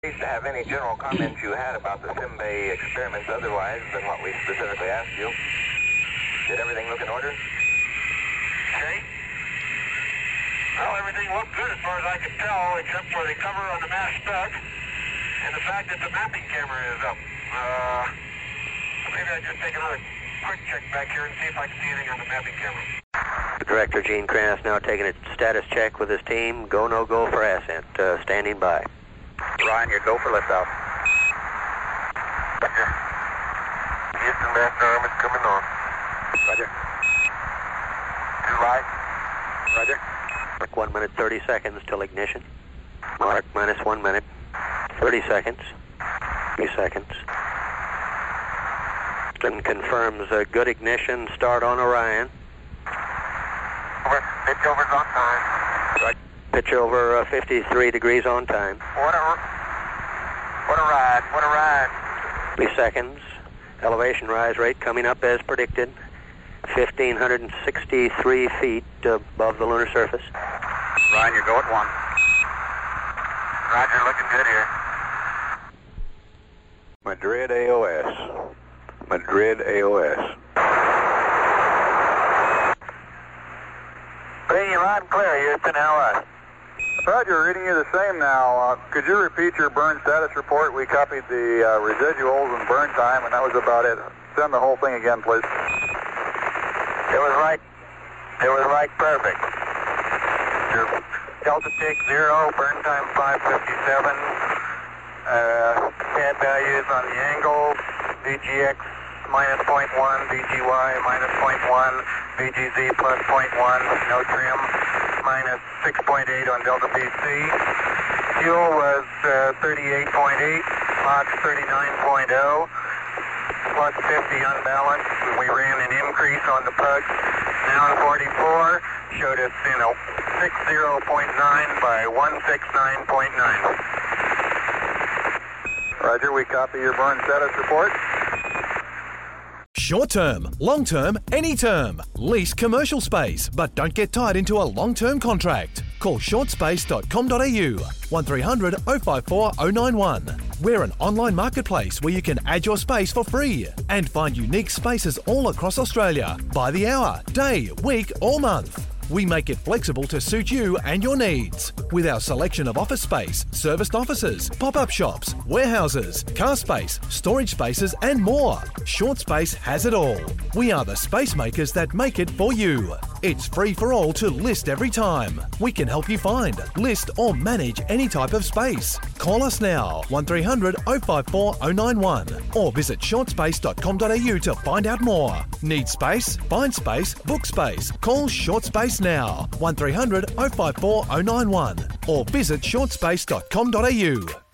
To have any general comments you had about the SimBay experiments otherwise than what we specifically asked you. Did everything look in order? Okay. Well, everything looked good as far as I could tell, except for the cover on the mass spec and the fact that the mapping camera is up. Maybe I'll just take another quick check back here and see if I can see anything on the mapping camera. Director Gene Kranz now taking a status check with his team. Go, no go for ascent. Standing by. Ryan, your go for liftoff. Roger. Houston, master arm is coming on. Roger. 2 light. Roger. 1 minute 30 seconds till ignition. Mark minus 1 minute. 30 seconds. 3 seconds. Then confirms a good ignition start on Orion. Over. Pitch over's on time. Right. Pitch over 53 degrees on time. What a ride. What a ride. 3 seconds. Elevation rise rate coming up as predicted. 1,563 feet above the lunar surface. Ryan, your go at 1. Roger, looking good here. Madrid AOS. Madrid AOS. Bringing you loud and clear, Houston, LS. Roger, reading you the same now. Could you repeat your burn status report? We copied the residuals and burn time, and that was about it. Send the whole thing again, please. It was right perfect. Your Delta Tick 0, burn time 557. CAD values on the angle, VGX minus 0.1, VGY minus 0.1, VGZ plus 0.1, no trim, minus 6.8 on Delta PC. Fuel was 38.8, Mach 39.0, plus 50 unbalanced. We ran an increase on the pugs. Down 44, showed us 60.9 by 169.9. Roger, we copy your burn status report. Short term, long term, any term. Lease commercial space, but don't get tied into a long-term contract. Call shortspace.com.au 1300 054 091. We're an online marketplace where you can add your space for free and find unique spaces all across Australia by the hour, day, week or month. We make it flexible to suit you and your needs. With our selection of office space, serviced offices, pop-up shops, warehouses, car space, storage spaces and more. Short Space has it all. We are the space makers that make it for you. It's free for all to list every time. We can help you find, list or manage any type of space. Call us now, 1300 054 091 or visit shortspace.com.au to find out more. Need space? Find space, book space. Call Short Space now, 1300 054 091 or visit shortspace.com.au.